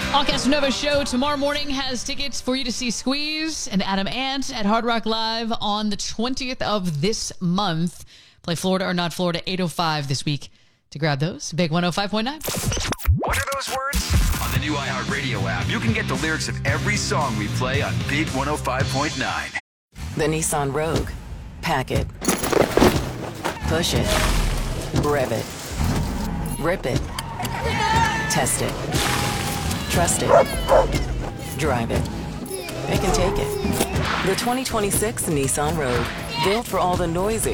All Casanova show tomorrow morning has tickets for you to see Squeeze and Adam Ant at Hard Rock Live on the 20th of this month. Play Florida or Not Florida, 8:05 this week to grab those. Big 105.9. What are those words? On the new iHeartRadio app, you can get the lyrics of every song we play on Big 105.9. The Nissan Rogue. Pack it. Push it. Rev it. Rip it. Test it. Trust it. Drive it. It can take it. The 2026 Nissan Rogue. Built for all the noisy